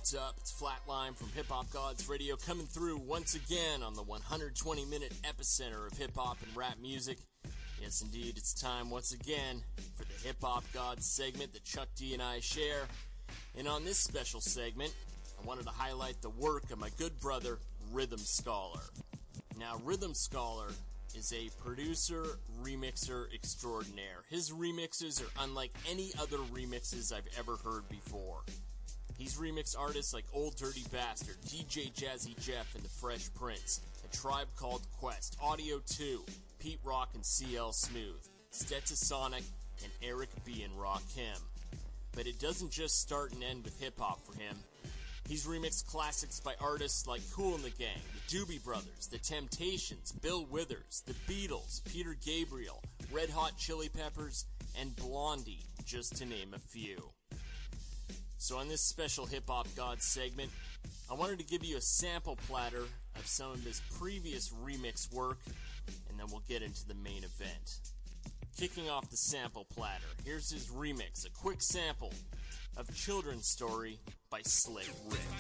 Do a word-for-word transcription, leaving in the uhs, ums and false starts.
What's up? It's Flatline from Hip Hop Gods Radio coming through once again on the one hundred twenty minute epicenter of hip hop and rap music. Yes, indeed, it's time once again for the Hip Hop Gods segment that Chuck D and I share. And on this special segment, I wanted to highlight the work of my good brother, Rhythm Scholar. Now, Rhythm Scholar is a producer, remixer extraordinaire. His remixes are unlike any other remixes I've ever heard before. He's remixed artists like Old Dirty Bastard, D J Jazzy Jeff and the Fresh Prince, A Tribe Called Quest, Audio two, Pete Rock and C L Smooth, Stetsasonic, and Eric B. and Rakim. But it doesn't just start and end with hip-hop for him. He's remixed classics by artists like Kool and the Gang, the Doobie Brothers, The Temptations, Bill Withers, The Beatles, Peter Gabriel, Red Hot Chili Peppers, and Blondie, just to name a few. So on this special Hip Hop Gods segment, I wanted to give you a sample platter of some of his previous remix work, and then we'll get into the main event. Kicking off the sample platter, here's his remix, a quick sample of Children's Story by Slick Rick.